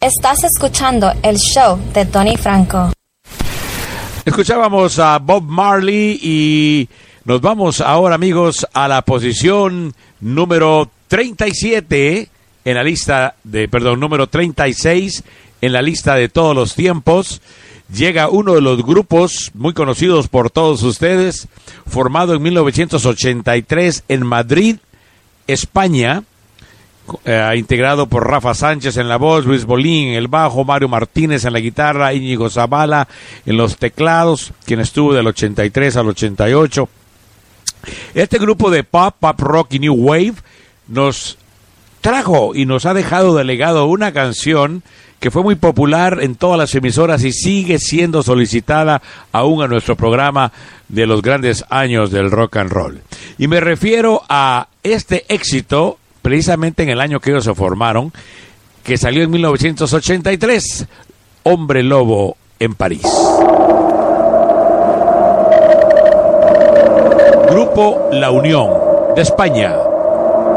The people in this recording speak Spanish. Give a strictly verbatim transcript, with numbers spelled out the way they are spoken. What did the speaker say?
Estás escuchando el show de Tony Franco. Escuchábamos a Bob Marley y nos vamos ahora, amigos, a la posición número treinta y siete en la lista de, perdón, número treinta y seis en la lista de todos los tiempos. Llega uno de los grupos muy conocidos por todos ustedes, formado en mil novecientos ochenta y tres en Madrid, España, eh, integrado por Rafa Sánchez en la voz, Luis Bolín en el bajo, Mario Martínez en la guitarra, Íñigo Zavala en los teclados, quien estuvo del ochenta y tres al ochenta y ocho. Este grupo de pop, pop rock y new wave nos trajo y nos ha dejado de legado una canción que fue muy popular en todas las emisoras y sigue siendo solicitada aún a nuestro programa de los grandes años del rock and roll. Y me refiero a este éxito precisamente en el año que ellos se formaron, que salió en mil novecientos ochenta y tres, Hombre Lobo en París. Grupo La Unión, de España.